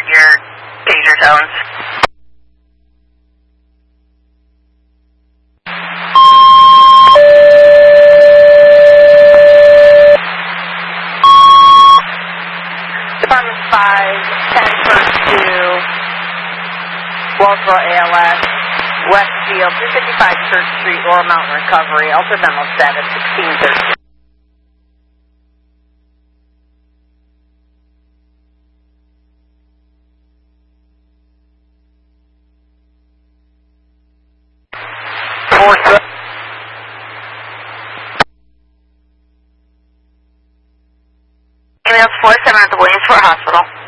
your pager tones. Department 5, 10 first 2, Wellsboro ALS, Westfield, 255 Church Street, Laurel Mountain Recovery, altered memo status 1613. Emails 47 at the Williamsport Hospital.